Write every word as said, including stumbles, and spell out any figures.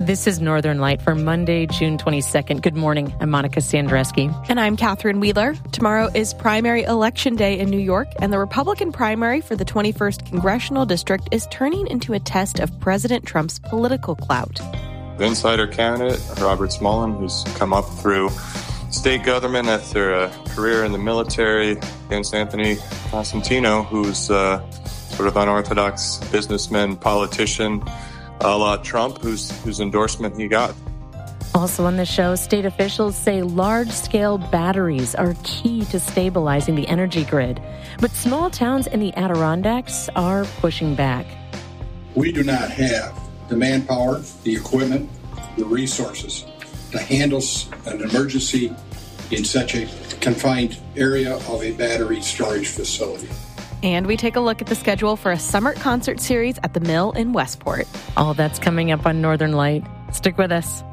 This is Northern Light for Monday, June twenty-second. Good morning. I'm Monica Sandreski. And I'm Catherine Wheeler. Tomorrow is primary election day in New York, and the Republican primary for the twenty-first Congressional District is turning into a test of President Trump's political clout. The insider candidate, Robert Smullen, who's come up through state government after a career in the military, against Anthony Cosentino, who's a sort of unorthodox businessman, politician, a la Trump, whose whose endorsement he got. Also on the show, state officials say large-scale batteries are key to stabilizing the energy grid. But small towns in the Adirondacks are pushing back. We do not have the manpower, the equipment, the resources to handle an emergency in such a confined area of a battery storage facility. And we take a look at the schedule for a summer concert series at the Mill in Westport. All that's coming up on Northern Light. Stick with us.